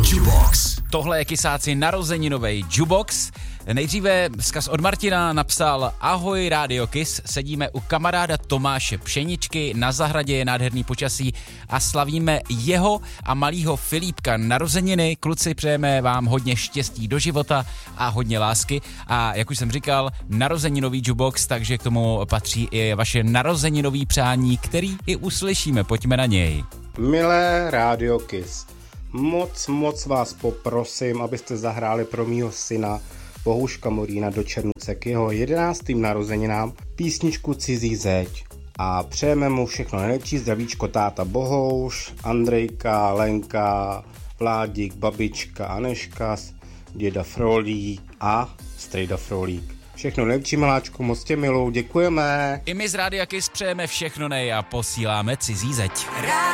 Jubox. Tohle je kysáci narozeninovej Jubox. Nejdříve vzkaz od Martina napsal: Ahoj Radio Kiss, sedíme u kamaráda Tomáše Pšeničky, na zahradě je nádherný počasí a slavíme jeho a malýho Filipka narozeniny. Kluci, přejeme vám hodně štěstí do života a hodně lásky. A jak už jsem říkal, narozeninový Jubox, takže k tomu patří i vaše narozeninový přání, který i uslyšíme. Pojďme na něj. Milé Radio Kiss, moc vás poprosím, abyste zahráli pro mýho syna Bohuška Morína do Černuce k jeho 11. narozeninám písničku Cizí zeď. A přejeme mu všechno nejlepší, zdravíčko táta Bohouš, Andrejka, Lenka, Vládík, babička Aneška, děda Frolí a strejda Frolík. Všechno nejlepší, miláčku, moc tě milou, děkujeme. I my z Rádia Kiss přejeme všechno nej a posíláme Cizí zeď.